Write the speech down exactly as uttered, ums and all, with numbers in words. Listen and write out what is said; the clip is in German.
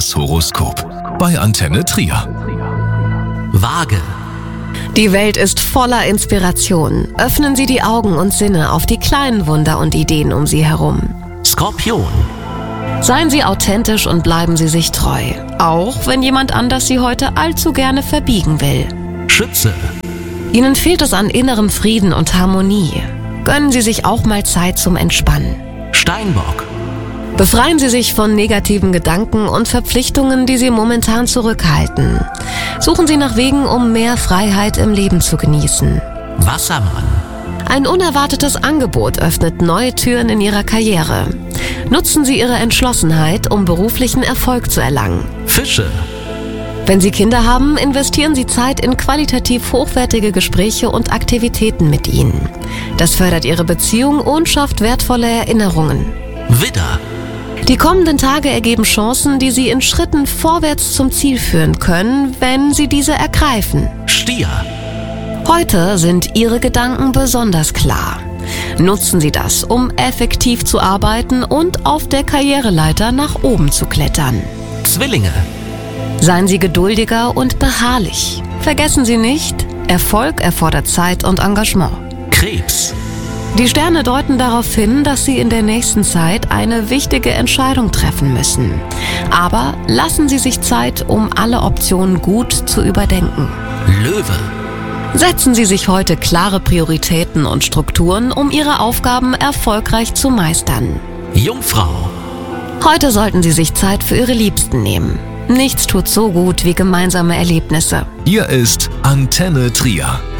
Das Horoskop bei Antenne Trier. Waage. Die Welt ist voller Inspiration. Öffnen Sie die Augen und Sinne auf die kleinen Wunder und Ideen um Sie herum. Skorpion. Seien Sie authentisch und bleiben Sie sich treu. Auch wenn jemand anders Sie heute allzu gerne verbiegen will. Schütze. Ihnen fehlt es an innerem Frieden und Harmonie. Gönnen Sie sich auch mal Zeit zum Entspannen. Steinbock. Befreien Sie sich von negativen Gedanken und Verpflichtungen, die Sie momentan zurückhalten. Suchen Sie nach Wegen, um mehr Freiheit im Leben zu genießen. Wassermann. Ein unerwartetes Angebot öffnet neue Türen in Ihrer Karriere. Nutzen Sie Ihre Entschlossenheit, um beruflichen Erfolg zu erlangen. Fische. Wenn Sie Kinder haben, investieren Sie Zeit in qualitativ hochwertige Gespräche und Aktivitäten mit ihnen. Das fördert Ihre Beziehung und schafft wertvolle Erinnerungen. Widder. Die kommenden Tage ergeben Chancen, die Sie in Schritten vorwärts zum Ziel führen können, wenn Sie diese ergreifen. Stier. Heute sind Ihre Gedanken besonders klar. Nutzen Sie das, um effektiv zu arbeiten und auf der Karriereleiter nach oben zu klettern. Zwillinge. Seien Sie geduldiger und beharrlich. Vergessen Sie nicht, Erfolg erfordert Zeit und Engagement. Krebs. Die Sterne deuten darauf hin, dass Sie in der nächsten Zeit eine wichtige Entscheidung treffen müssen. Aber lassen Sie sich Zeit, um alle Optionen gut zu überdenken. Löwe. Setzen Sie sich heute klare Prioritäten und Strukturen, um Ihre Aufgaben erfolgreich zu meistern. Jungfrau. Heute sollten Sie sich Zeit für Ihre Liebsten nehmen. Nichts tut so gut wie gemeinsame Erlebnisse. Hier ist Antenne Trier.